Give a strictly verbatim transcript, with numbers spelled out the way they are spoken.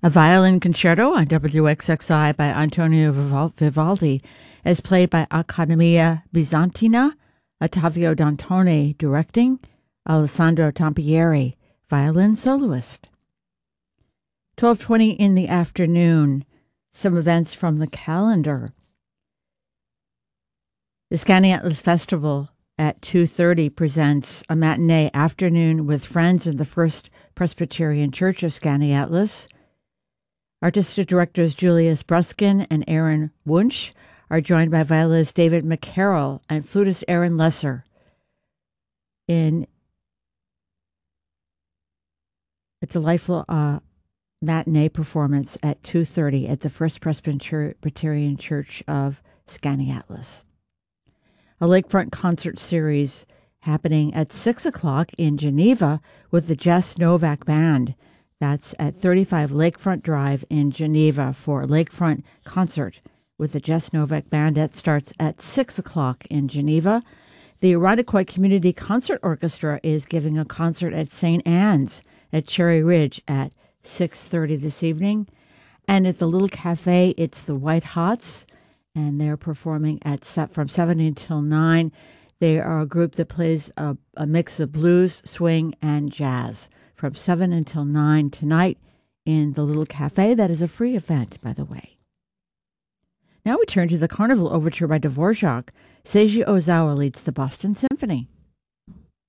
A violin concerto on W X X I by Antonio Vival- Vivaldi is played by Accademia Bizantina, Ottavio Dantone directing, Alessandro Tampieri, violin soloist. twelve twenty in the afternoon, some events from the calendar. The Skaneateles Festival at two thirty presents a matinee afternoon with friends in the First Presbyterian Church of Skaneateles. Artistic directors Julius Bruskin and Aaron Wunsch are joined by violinist David McCarroll and flutist Aaron Lesser in a delightful uh, matinee performance at two thirty at the First Presbyterian Church of Skaneateles. A lakefront concert series happening at six o'clock in Geneva with the Jess Novak Band. That's at thirty-five Lakefront Drive in Geneva for a lakefront concert with the Jess Novak Band. That starts at six o'clock in Geneva. The Irondequoit Community Concert Orchestra is giving a concert at Saint Anne's at Cherry Ridge at six thirty this evening. And at the Little Cafe, it's the White Hots, and they're performing at from seven until nine. They are a group that plays a, a mix of blues, swing, and jazz from seven until nine tonight in the Little Cafe. That is a free event, by the way. Now we turn to the Carnival Overture by Dvorak. Seiji Ozawa leads the Boston Symphony.